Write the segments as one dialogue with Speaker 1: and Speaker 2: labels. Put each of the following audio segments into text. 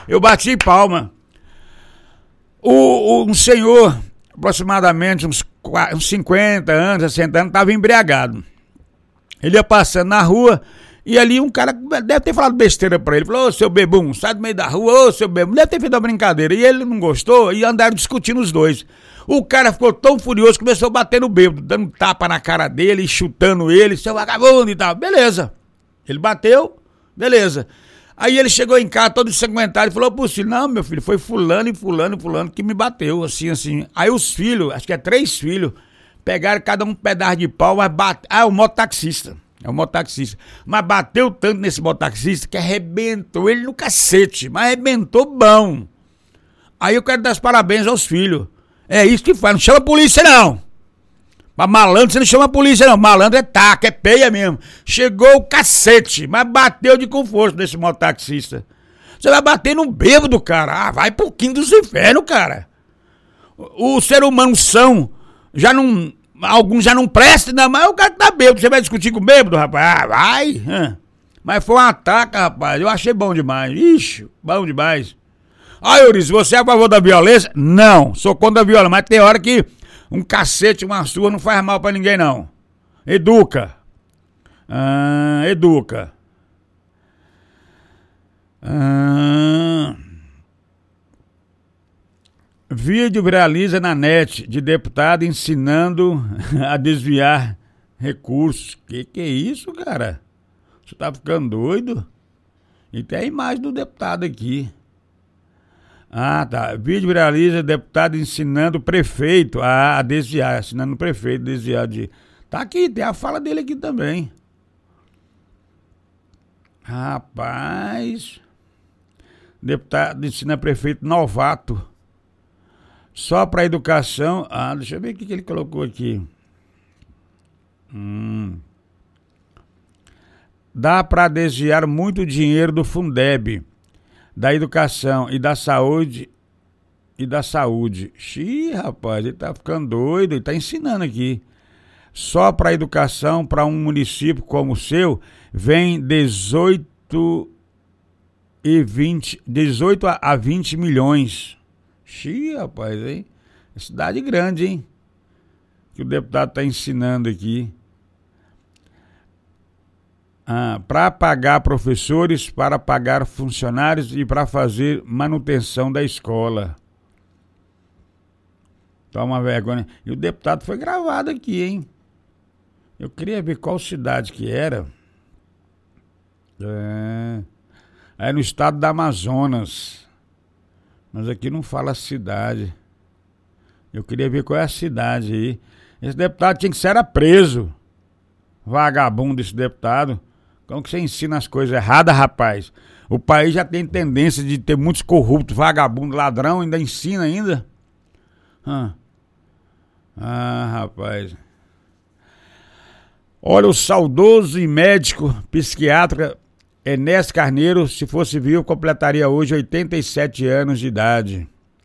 Speaker 1: Eu bati palma. Um senhor, aproximadamente uns 50 anos, 60 anos, estava embriagado. Ele ia passando na rua e ali um cara deve ter falado besteira pra ele. Falou: ô, seu bebum, sai do meio da rua, ô, seu bebum. Deve ter feito uma brincadeira. E ele não gostou e andaram discutindo os dois. O cara ficou tão furioso que começou a bater no bêbado, dando tapa na cara dele, chutando ele, seu vagabundo e tal. Beleza. Ele bateu, beleza. Aí ele chegou em casa todo ensanguentado e falou pro filho: não, meu filho, foi fulano e fulano e fulano que me bateu, assim. Aí os filhos, acho que é 3 filhos, pegaram cada um pedaço de pau, mas bateu. Ah, o mototaxista. É o mototaxista. Mas bateu tanto nesse mototaxista que arrebentou ele no cacete. Mas arrebentou bom. Aí eu quero dar os parabéns aos filhos. É isso que faz. Não chama a polícia, não. Pra malandro, você não chama a polícia, não. Malandro é taca, é peia mesmo. Chegou o cacete, mas bateu de conforto nesse mototaxista. Você vai bater num bêbado, cara. Ah, vai pro quinto dos infernos, cara. O ser humano são, já não... Alguns já não prestam, não, mas o cara tá bêbado. Você vai discutir com o bêbado, rapaz? Ah, vai. Mas foi um ataque, rapaz. Eu achei bom demais. Ixi, bom demais. Ah, Eurico, você é a favor da violência? Não, sou contra a violência. Mas tem hora que um cacete, uma surra não faz mal pra ninguém, não. Educa. Educa. Vídeo viraliza na net de deputado ensinando a desviar recursos. Que é isso, cara? Você tá ficando doido? E tem a imagem do deputado aqui. Ah, tá. Vídeo viraliza deputado ensinando o prefeito a desviar. Ensinando o prefeito a desviar de... Tá aqui, tem a fala dele aqui também. Rapaz... Deputado ensina prefeito novato. Só para educação. Ah, deixa eu ver o que ele colocou aqui. Dá para desviar muito dinheiro do Fundeb, da educação e da saúde. Xiii, rapaz, ele tá ficando doido, ele tá ensinando aqui. Só para educação, para um município como o seu, vem 18 a 20 milhões. Xiii, rapaz, hein? Cidade grande, hein? Que o deputado tá ensinando aqui. Para pagar professores, para pagar funcionários e para fazer manutenção da escola. Toma vergonha. E o deputado foi gravado aqui, hein? Eu queria ver qual cidade que era. É no estado do Amazonas. Mas aqui não fala a cidade. Eu queria ver qual é a cidade aí. Esse deputado tinha que ser preso. Vagabundo esse deputado. Como que você ensina as coisas erradas, rapaz? O país já tem tendência de ter muitos corruptos, vagabundo, ladrão, ainda ensina ainda? Rapaz. Olha, o saudoso e médico psiquiatra Enéas Carneiro, se fosse vivo, completaria hoje 87 anos de idade.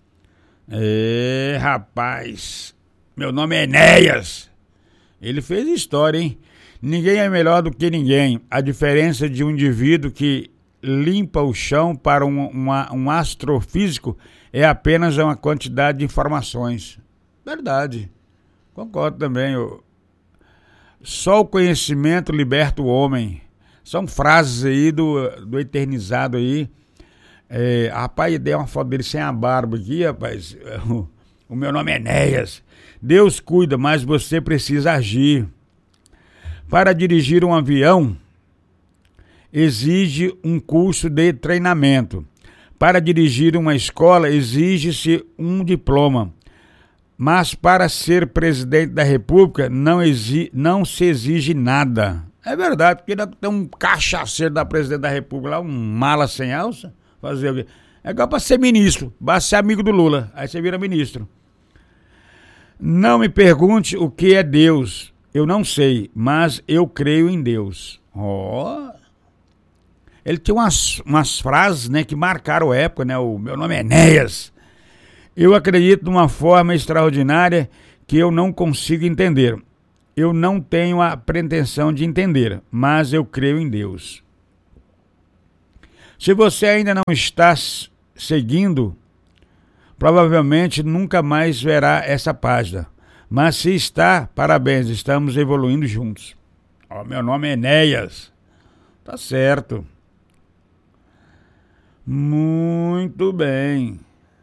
Speaker 1: Rapaz, meu nome é Enéas. Ele fez história, hein? Ninguém é melhor do que ninguém. A diferença de um indivíduo que limpa o chão para um astrofísico é apenas uma quantidade de informações. Verdade. Concordo também. Só o conhecimento liberta o homem. São frases aí do eternizado aí. Rapaz, dei uma foto dele sem a barba aqui, rapaz. O meu nome é Enéas. Deus cuida, mas você precisa agir. Para dirigir um avião, exige um curso de treinamento. Para dirigir uma escola, exige-se um diploma. Mas para ser presidente da República, não se exige nada. É verdade, porque tem um cachaceiro da presidente da República lá, um mala sem alça, fazer o quê? É igual para ser ministro, basta ser amigo do Lula, aí você vira ministro. Não me pergunte o que é Deus, eu não sei, mas eu creio em Deus. Ele tem umas frases, né, que marcaram a época, né? O meu nome é Enéas. Eu acredito de uma forma extraordinária que eu não consigo entender. Eu não tenho a pretensão de entender, mas eu creio em Deus. Se você ainda não está seguindo, provavelmente nunca mais verá essa página. Mas se está, parabéns, estamos evoluindo juntos. Ó, meu nome é Enéas. Tá certo. Muito bem.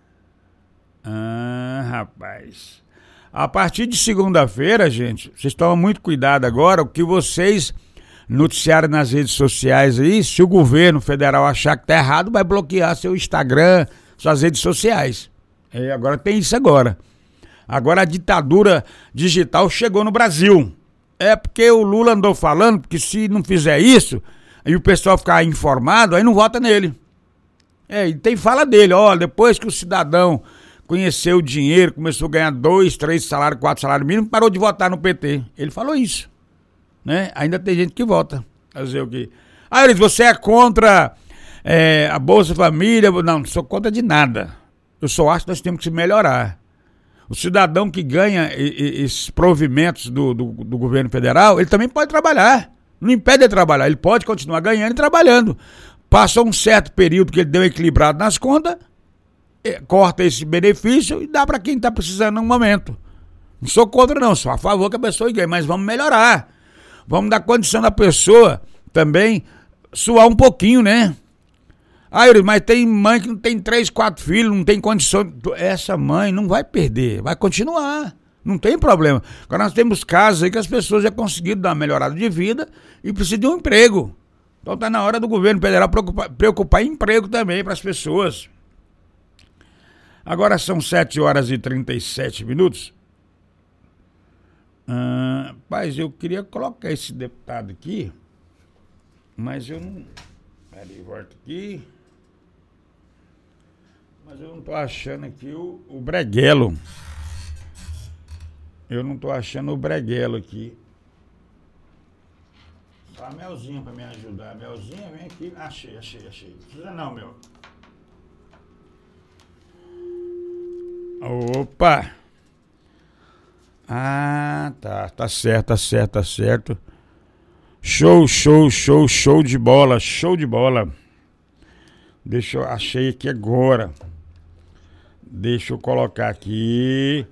Speaker 1: Rapaz. A partir de segunda-feira, gente, vocês tomam muito cuidado agora, o que vocês noticiarem nas redes sociais aí, se o governo federal achar que tá errado, vai bloquear seu Instagram, suas redes sociais. Agora tem isso agora. Agora a ditadura digital chegou no Brasil. É porque o Lula andou falando que se não fizer isso, aí o pessoal ficar informado, aí não vota nele. E tem fala dele, ó, depois que o cidadão conheceu o dinheiro, começou a ganhar 2, 3 salários, 4 salários mínimos, parou de votar no PT. Ele falou isso, né? Ainda tem gente que vota. Fazer o quê? Eles, você é contra a Bolsa Família? Não sou contra de nada. Eu só acho que nós temos que melhorar. O cidadão que ganha esses provimentos do governo federal, ele também pode trabalhar. Não impede de trabalhar, ele pode continuar ganhando e trabalhando. Passou um certo período que ele deu equilibrado nas contas, corta esse benefício e dá para quem está precisando no momento. Não sou contra não, sou a favor que a pessoa ganhe, mas vamos melhorar. Vamos dar condição da pessoa também suar um pouquinho, né? Mas tem mãe que não tem 3, 4 filhos, não tem condição. Essa mãe não vai perder, vai continuar. Não tem problema. Agora nós temos casos aí que as pessoas já conseguiram dar uma melhorada de vida e precisam de um emprego. Então tá na hora do governo federal preocupar em emprego também para as pessoas. Agora são 7h37. Rapaz, eu queria colocar esse deputado aqui, mas eu não... Peraí, volta aqui. Mas eu não tô achando aqui o Breguelo. Eu não tô achando o Breguelo aqui. Só a Melzinha pra me ajudar. Melzinha, vem aqui. Achei. Não precisa não, meu. Opa! Tá certo. Show de bola. Achei aqui agora. Deixa eu colocar aqui.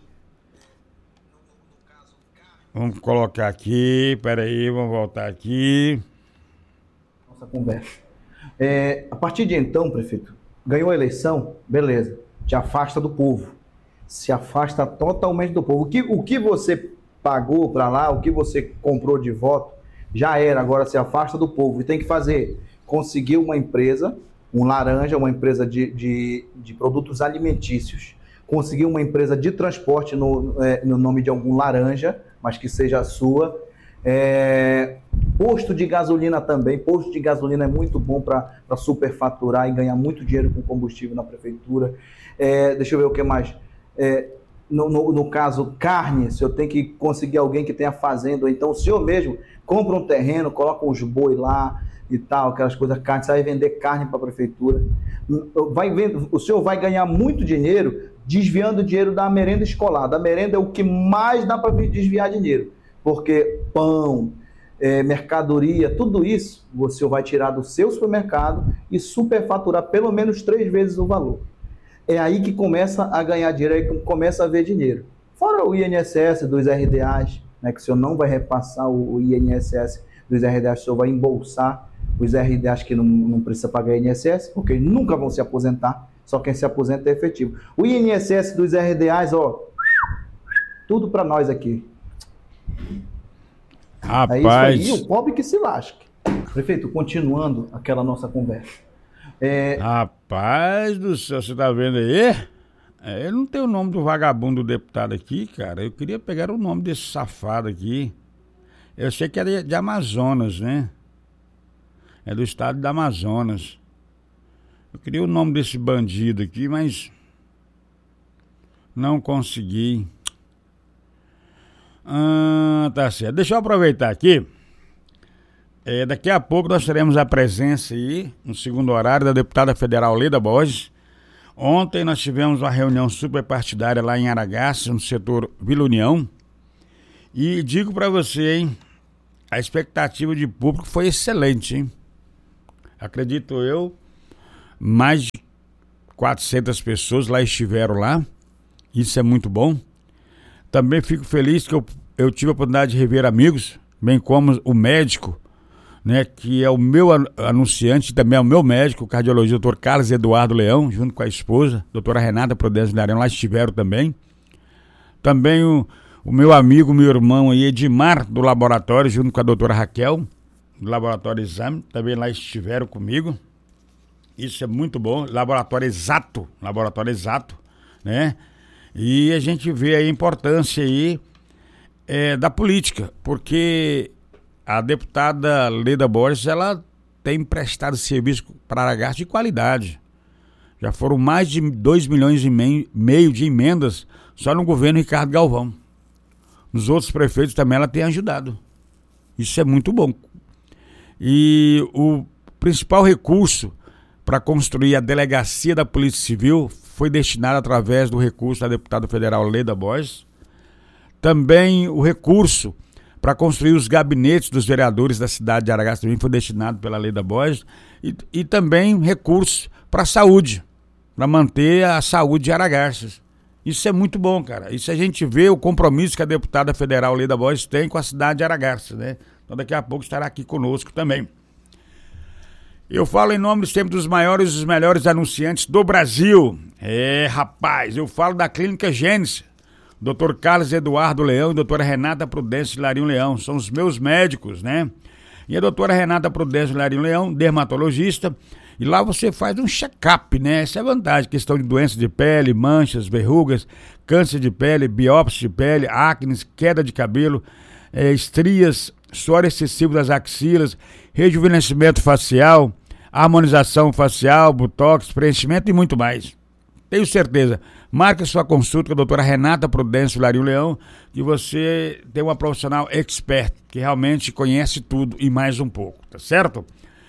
Speaker 1: Vamos colocar aqui, peraí, vamos voltar aqui.
Speaker 2: Nossa conversa. A partir de então, prefeito, ganhou a eleição, beleza, te afasta do povo. Se afasta totalmente do povo. O que você pagou para lá, o que você comprou de voto, já era, agora se afasta do povo. E tem que fazer, conseguir uma empresa, um laranja, uma empresa de produtos alimentícios, conseguir uma empresa de transporte no nome de algum laranja, mas que seja a sua. Posto de gasolina também. Posto de gasolina é muito bom para superfaturar e ganhar muito dinheiro com combustível na prefeitura. Deixa eu ver o que mais. No caso, carne, se eu tenho que conseguir alguém que tenha fazenda, ou então o senhor mesmo compra um terreno, coloca uns boi lá e tal, aquelas coisas, carne, você vai vender carne para a prefeitura. O senhor vai ganhar muito dinheiro desviando dinheiro da merenda escolar. Da merenda é o que mais dá para desviar dinheiro, porque pão, mercadoria, tudo isso você vai tirar do seu supermercado e superfaturar pelo menos 3 vezes o valor. É aí que começa a ganhar dinheiro, aí que começa a ver dinheiro. Fora o INSS dos RDAs, né, que o senhor não vai repassar o INSS dos RDAs, o senhor vai embolsar os RDAs que não precisa pagar INSS, porque eles nunca vão se aposentar, só quem se aposenta é efetivo. O INSS dos RDAs, tudo para nós aqui.
Speaker 1: Rapaz...
Speaker 2: É isso aí, o pobre que se lasque. Prefeito, continuando aquela nossa conversa.
Speaker 1: Rapaz do céu, você tá vendo aí? Eu não tenho o nome do vagabundo do deputado aqui, cara. Eu queria pegar o nome desse safado aqui. Eu sei que é de Amazonas, né? É do estado do Amazonas. Eu queria o nome desse bandido aqui, mas não consegui. Tá certo. Deixa eu aproveitar aqui. Daqui a pouco nós teremos a presença aí, no segundo horário, da deputada federal Leda Borges. Ontem nós tivemos uma reunião superpartidária lá em Aragaças, no setor Vila União. E digo para você, hein, a expectativa de público foi excelente, hein? Acredito eu, mais de 400 pessoas lá estiveram lá. Isso é muito bom. Também fico feliz que eu tive a oportunidade de rever amigos, bem como o médico, né, que é o meu anunciante, também é o meu médico, o cardiologista Dr. Carlos Eduardo Leão, junto com a esposa, doutora Renata Prudêncio Leão, lá estiveram também. Também o meu amigo, meu irmão aí, Edmar, do laboratório, junto com a doutora Raquel, do laboratório Exame, também lá estiveram comigo. Isso é muito bom, laboratório exato, né? E a gente vê a importância aí da política, porque a deputada Leda Borges, ela tem prestado serviço para Aragaço de qualidade. Já foram mais de 2 milhões e meio de emendas só no governo Ricardo Galvão. Nos outros prefeitos também ela tem ajudado. Isso é muito bom. E o principal recurso para construir a delegacia da Polícia Civil foi destinado através do recurso da deputada federal Leda Borges. Também o recurso para construir os gabinetes dos vereadores da cidade de Aragaço também foi destinado pela Leda Borges. E também recurso para a saúde, para manter a saúde de Aragaço. Isso é muito bom, cara. Isso a gente vê o compromisso que a deputada federal Leda Borges tem com a cidade de Aragaço, né? Então daqui a pouco estará aqui conosco também. Eu falo em nome sempre dos maiores e dos melhores anunciantes do Brasil. Rapaz, eu falo da Clínica Gênesis, Dr. Carlos Eduardo Leão e doutora Renata Prudêncio Larinho Leão. São os meus médicos, né? E a doutora Renata Prudêncio Larinho Leão, dermatologista. E lá você faz um check-up, né? Essa é a vantagem. Questão de doenças de pele, manchas, verrugas, câncer de pele, biópsia de pele, acne, queda de cabelo, estrias, suor excessivo das axilas, rejuvenescimento facial, harmonização facial, botox, preenchimento e muito mais. Tenho certeza. Marque sua consulta com a doutora Renata Prudêncio Larinho Leão, que você tem uma profissional expert, que realmente conhece tudo e mais um pouco, tá certo?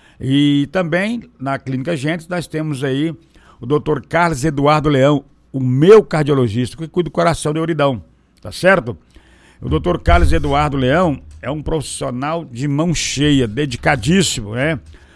Speaker 1: E também, na Clínica Gênesis, nós temos aí o doutor Carlos Eduardo Leão, o meu cardiologista, que cuida do coração de Ouridão, tá certo? O doutor Carlos Eduardo Leão é um profissional de mão cheia, dedicadíssimo, né?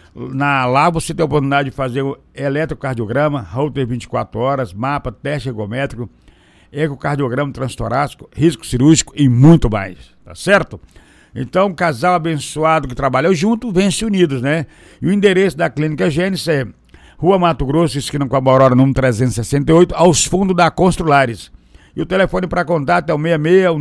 Speaker 1: Lá você tem a oportunidade de fazer o eletrocardiograma, Holter 24 horas, mapa, teste ergométrico, ecocardiograma transtorácico, risco cirúrgico e muito mais, tá certo? Então, um casal abençoado que trabalha junto, vence unidos, né? E o endereço da Clínica Gênesis é Rua Mato Grosso, esquina com a Aurora, número 368, aos fundos da Construlares. E o telefone para contato é o 66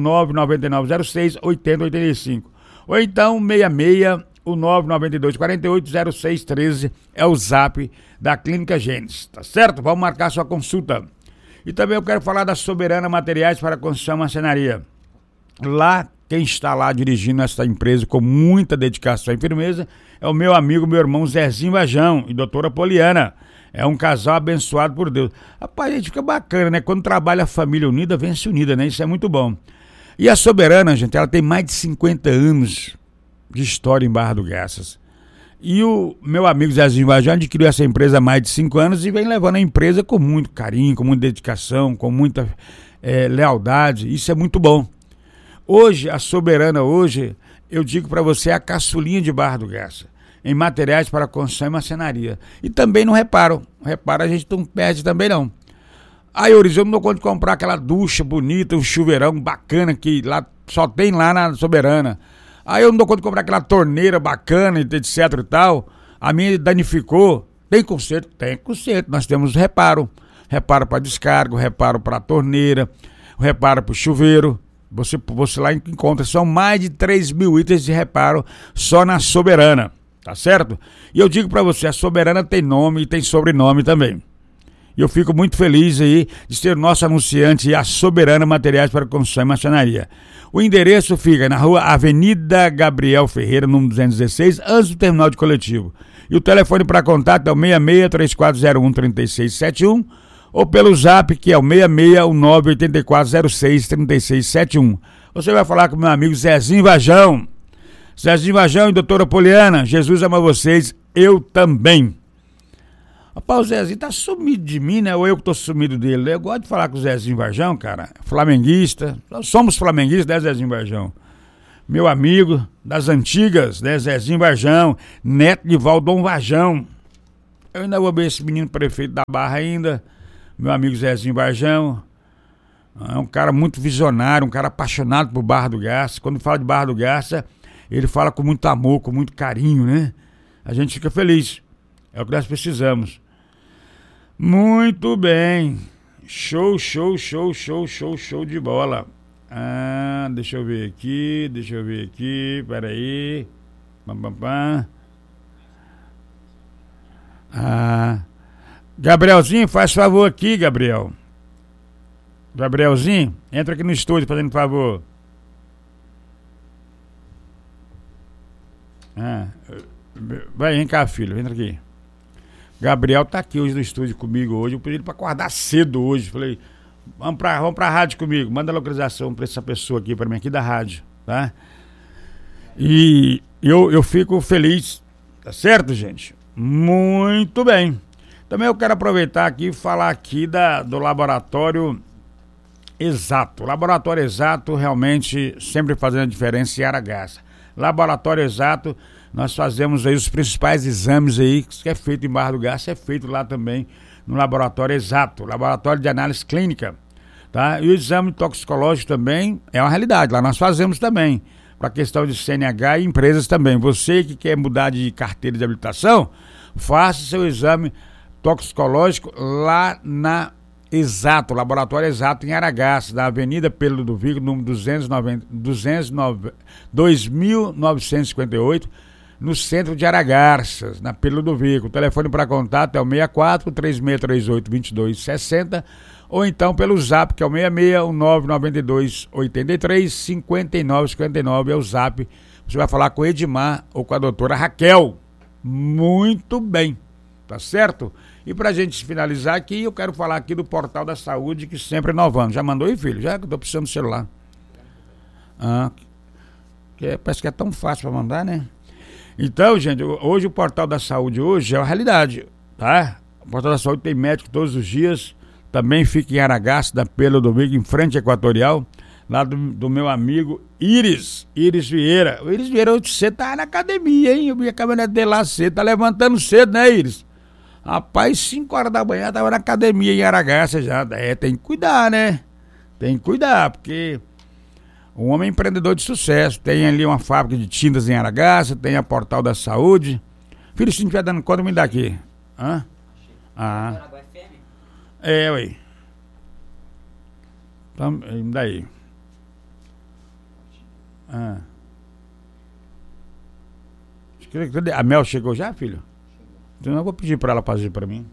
Speaker 1: 99906 8085. Ou então 66 992 48 0613 é o zap da Clínica Gênesis, tá certo? Vamos marcar sua consulta. E também eu quero falar da Soberana Materiais para Construção e Marcenaria. Lá, quem está lá dirigindo essa empresa com muita dedicação e firmeza é o meu amigo, meu irmão Zezinho Vajão e doutora Poliana. É um casal abençoado por Deus. Rapaz, a gente fica bacana, né? Quando trabalha a família unida, vence unida, né? Isso é muito bom. E a Soberana, gente, ela tem mais de 50 anos de história em Barra do Garças. E o meu amigo Zezinho Vajão adquiriu essa empresa há mais de 5 anos e vem levando a empresa com muito carinho, com muita dedicação, com muita lealdade. Isso é muito bom. Hoje, a Soberana, eu digo para você, é a caçulinha de Barra do Garça, em materiais para construção e marcenaria. E também no reparo. Reparo a gente não perde também não. Aí, Euris, eu não dou conta de comprar aquela ducha bonita, um chuveirão bacana que lá, só tem lá na Soberana. Aí eu não dou conta de comprar aquela torneira bacana, etc e tal. A minha danificou. Tem conserto? Tem conserto. Nós temos reparo. Reparo para descarga, reparo para torneira, reparo para o chuveiro. Você lá encontra, são mais de 3 mil itens de reparo só na Soberana, tá certo? E eu digo para você, a Soberana tem nome e tem sobrenome também. E eu fico muito feliz aí de ser nosso anunciante e a Soberana Materiais para Construção e Marcenaria. O endereço fica na rua Avenida Gabriel Ferreira, número 216, antes do terminal de coletivo. E o telefone para contato é o 66-3401-3671 ou pelo zap, que é o 66-8406-3671. Você vai falar com o meu amigo Zezinho Vajão. Zezinho Vajão e doutora Poliana, Jesus ama vocês, eu também. Rapaz, o Zezinho tá sumido de mim, né? Ou eu que tô sumido dele. Eu gosto de falar com o Zezinho Vajão, cara. Flamenguista. Nós somos flamenguistas, né, Zezinho Vajão? Meu amigo das antigas, né? Zezinho Vajão, neto de Valdom Vajão. Eu ainda vou ver esse menino prefeito da Barra ainda, meu amigo Zezinho Varjão. É um cara muito visionário, um cara apaixonado por Barra do Garça. Quando fala de Barra do Garça, ele fala com muito amor, com muito carinho, né? A gente fica feliz. É o que nós precisamos. Muito bem. Show de bola. Deixa eu ver aqui. Peraí. Gabrielzinho, faz favor aqui, Gabriel. Gabrielzinho, entra aqui no estúdio fazendo favor. Vem cá, filho, entra aqui. Gabriel tá aqui hoje no estúdio comigo hoje. Eu pedi ele pra acordar cedo hoje. Falei, vamos pra rádio comigo. Manda a localização pra essa pessoa aqui, pra mim, aqui da rádio, tá? E eu fico feliz, tá certo, gente? Muito bem. Também eu quero aproveitar aqui e falar aqui do Laboratório Exato. O Laboratório Exato realmente sempre fazendo a diferença em Aragaça. Laboratório Exato, nós fazemos aí os principais exames aí, que é feito em Barra do Garça, é feito lá também no Laboratório Exato, Laboratório de Análise Clínica, tá? E o exame toxicológico também é uma realidade, lá nós fazemos também, para questão de CNH e empresas também. Você que quer mudar de carteira de habilitação, faça seu exame toxicológico lá na Exato, Laboratório Exato em Aragaça, na Avenida Pedro Ludovico, número 2958, no centro de Aragarças, na Pedro Ludovico. O telefone para contato é o 64-3638-2260 ou então pelo zap, que é o 66-1992-83-5959, é o zap. Você vai falar com o Edmar ou com a doutora Raquel. Muito bem, tá certo? E pra gente finalizar aqui, eu quero falar aqui do Portal da Saúde, que sempre inovando. Já mandou aí, filho? Já que eu tô precisando do celular. Parece que é tão fácil pra mandar, né? Então, gente, hoje o Portal da Saúde hoje é uma realidade, tá? O Portal da Saúde tem médico todos os dias. Também fica em Aragaça, da Pedro Domingo, em frente à Equatorial, lá do meu amigo Iris Vieira. O Iris Vieira, você tá na academia, hein? Eu vi a caminhonete dele lá cedo, tá levantando cedo, né, Iris? Rapaz, 5 horas da manhã tava na academia em Aragaça já. Tem que cuidar, né? Tem que cuidar, porque um homem empreendedor de sucesso. Tem ali uma fábrica de tintas em Aragaça, tem a Portal da Saúde. Filho, se não estiver dando conta, me dá aqui. Ué. Então, me dá aí. A Mel chegou já, filho? Então eu vou pedir pra ela fazer pra mim.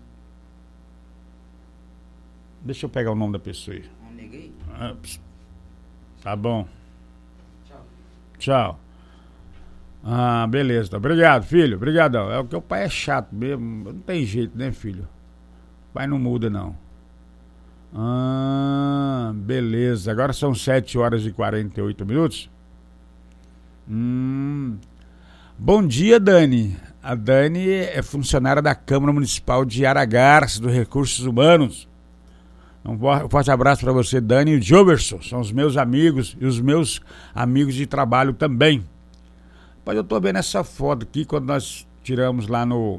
Speaker 1: Deixa eu pegar o nome da pessoa aí. Tá bom. Tchau. Beleza. Obrigado, filho. Obrigadão. É porque o pai é chato mesmo. Não tem jeito, né, filho? O pai não muda, não. Beleza. Agora são 7 horas e 48 minutos. Bom dia, Dani. A Dani é funcionária da Câmara Municipal de Aragarças, dos Recursos Humanos. Um forte abraço para você, Dani e o Joberson. São os meus amigos e os meus amigos de trabalho também. Mas eu tô vendo essa foto aqui, quando nós tiramos lá no...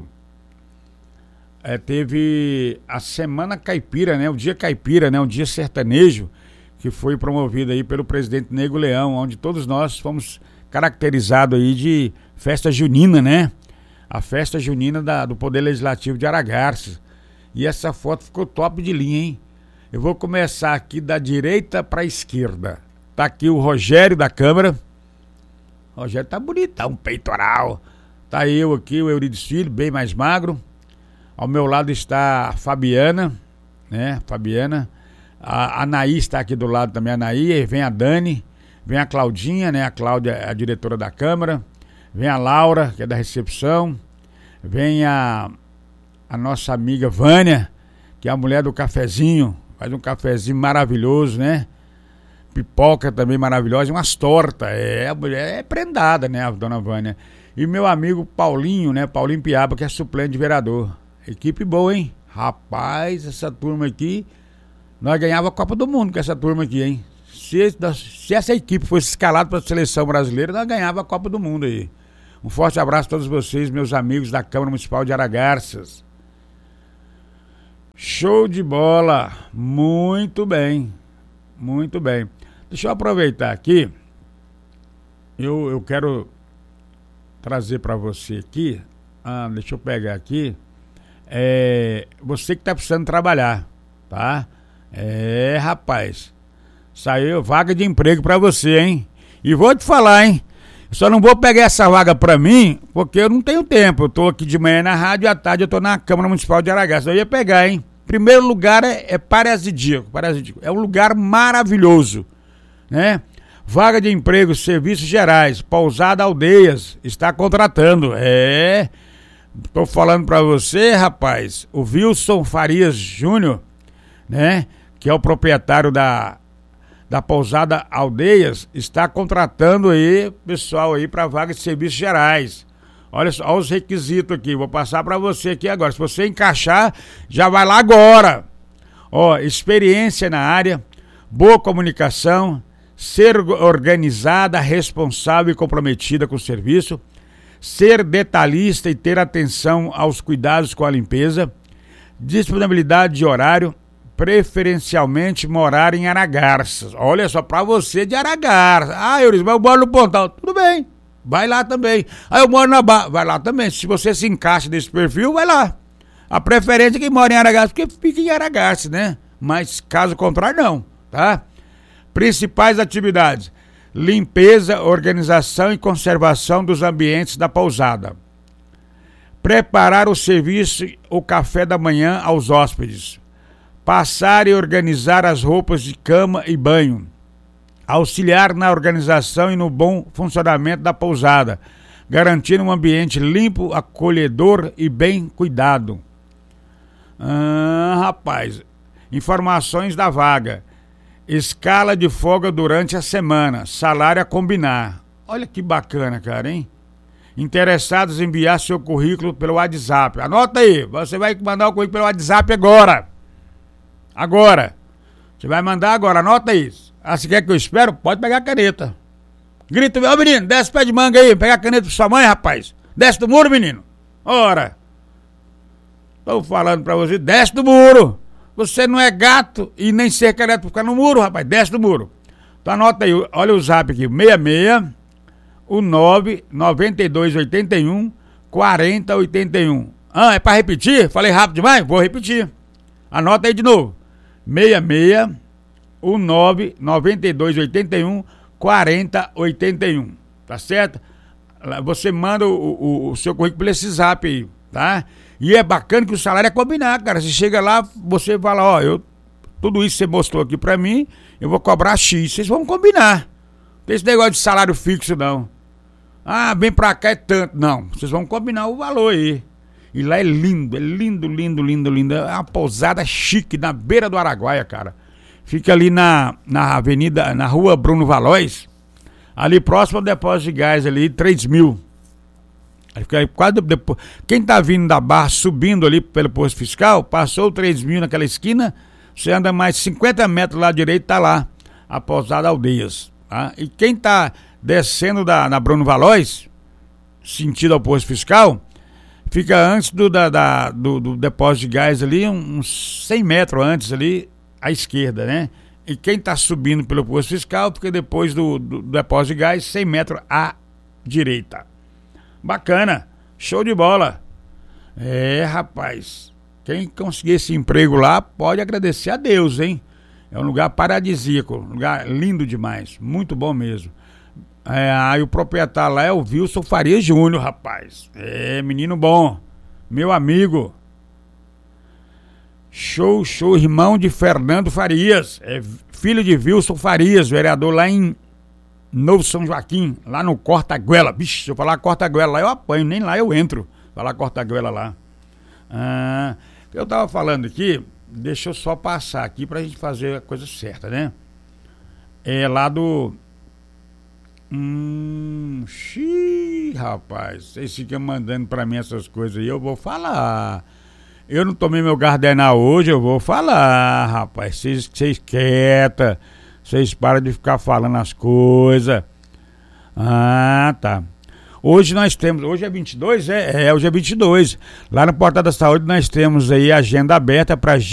Speaker 1: teve a Semana Caipira, né? O Dia Caipira, né? Um dia sertanejo, que foi promovido aí pelo presidente Nego Leão, onde todos nós fomos caracterizados aí de festa junina, né? A festa junina do Poder Legislativo de Aragarças. E essa foto ficou top de linha, hein? Eu vou começar aqui da direita para a esquerda. Tá aqui o Rogério da Câmara. O Rogério tá bonitão, um peitoral. Tá eu aqui, o Eurides Filho, bem mais magro. Ao meu lado está a Fabiana, né? A Anaí está aqui do lado também, a Anaí. Aí vem a Dani, vem a Claudinha, né? A Cláudia é a diretora da Câmara. Vem a Laura, que é da recepção. Vem a nossa amiga Vânia, que é a mulher do cafezinho. Faz um cafezinho maravilhoso, né? Pipoca também maravilhosa e umas tortas. A mulher é prendada, né? A dona Vânia. E meu amigo Paulinho, né? Paulinho Piaba, que é suplente de vereador. Equipe boa, hein? Rapaz, essa turma aqui, nós ganhava a Copa do Mundo com essa turma aqui, hein? Se essa equipe fosse escalada para a seleção brasileira, nós ganhava a Copa do Mundo aí. Um forte abraço a todos vocês, meus amigos da Câmara Municipal de Aragarças. Show de bola. Muito bem. Muito bem. Deixa eu aproveitar aqui. Eu quero trazer para você aqui. Deixa eu pegar aqui. Você que tá precisando trabalhar, tá? Rapaz. Saiu vaga de emprego para você, hein? E vou te falar, hein? Só não vou pegar essa vaga pra mim, porque eu não tenho tempo. Eu tô aqui de manhã na rádio e à tarde eu tô na Câmara Municipal de Aragaço. Eu ia pegar, hein? Primeiro lugar é Parasítico. É um lugar maravilhoso, né? Vaga de emprego, serviços gerais, Pousada Aldeias, está contratando. Tô falando pra você, rapaz, o Wilson Farias Júnior, né? Que é o proprietário da Pousada Aldeias, está contratando aí pessoal aí para vaga de serviços gerais. Olha só, olha os requisitos aqui, vou passar para você aqui agora. Se você encaixar, já vai lá agora. Experiência na área, boa comunicação, ser organizada, responsável e comprometida com o serviço, ser detalhista e ter atenção aos cuidados com a limpeza, disponibilidade de horário, preferencialmente morar em Aragarças. Olha só, pra você de Aragarças. Euris, mas eu moro no Pontal. Tudo bem, vai lá também. Eu moro na Barra, vai lá também. Se você se encaixa nesse perfil, vai lá. A preferência é quem mora em Aragarças, porque fica em Aragarças, né? Mas caso contrário, não, tá? Principais atividades: limpeza, organização e conservação dos ambientes da pousada. Preparar o serviço, o café da manhã aos hóspedes. Passar e organizar as roupas de cama e banho. Auxiliar na organização e no bom funcionamento da pousada, garantindo um ambiente limpo, acolhedor e bem cuidado. Rapaz, informações da vaga. Escala de folga durante a semana, salário a combinar. Olha que bacana, cara, hein? Interessados em enviar seu currículo pelo WhatsApp. Anota aí, você vai mandar o currículo pelo WhatsApp agora. Você vai mandar agora, anota isso. Se quer que eu espero, pode pegar a caneta. Grita, menino, desce o pé de manga aí, pega a caneta pra sua mãe, rapaz. Desce do muro, menino. Ora. Tô falando pra você, desce do muro. Você não é gato e nem cerca elétrica pra ficar no muro, rapaz. Desce do muro. Então anota aí, olha o zap aqui, 66 9281 4081. É pra repetir? Falei rápido demais? Vou repetir. Anota aí de novo. 66 9281 4081. Tá certo? Você manda o seu currículo por esse zap aí, tá? E é bacana que o salário é combinar, cara. Você chega lá, você fala, tudo isso que você mostrou aqui pra mim, eu vou cobrar X. Vocês vão combinar. Não tem esse negócio de salário fixo, não. Vem pra cá é tanto. Não, vocês vão combinar o valor aí. E lá é lindo. É uma pousada chique, na beira do Araguaia, cara. Fica ali na avenida, na rua Bruno Valois, ali próximo ao depósito de gás ali, 3.000. Fica aí quase depois. Quem tá vindo da Barra, subindo ali pelo posto fiscal, passou o 3.000 naquela esquina, você anda mais 50 metros lá direito, tá lá, a Pousada Aldeias. Tá? E quem tá descendo na Bruno Valois, sentido ao posto fiscal, fica antes do depósito de gás ali, uns 100 metros antes ali, à esquerda, né? E quem tá subindo pelo posto fiscal fica depois do depósito de gás, 100 metros à direita. Bacana, show de bola. Rapaz, quem conseguir esse emprego lá pode agradecer a Deus, hein? É um lugar paradisíaco, um lugar lindo demais, muito bom mesmo. Aí o proprietário lá é o Wilson Farias Júnior, rapaz. Menino bom, meu amigo. Show, irmão de Fernando Farias, filho de Wilson Farias, vereador lá em Novo São Joaquim, lá no Cortaguela. Bicho, se eu falar Cortaguela lá eu apanho, nem lá eu entro. Falar Cortaguela lá. Eu tava falando aqui, deixa eu só passar aqui pra gente fazer a coisa certa, né? É lá do... rapaz, vocês ficam mandando pra mim essas coisas aí, eu vou falar. Eu não tomei meu Gardenal hoje, eu vou falar, rapaz. Vocês quieta, vocês param de ficar falando as coisas. Tá. Hoje nós temos, hoje é 22, hoje é 22. Lá no Portal da Saúde nós temos aí a agenda aberta para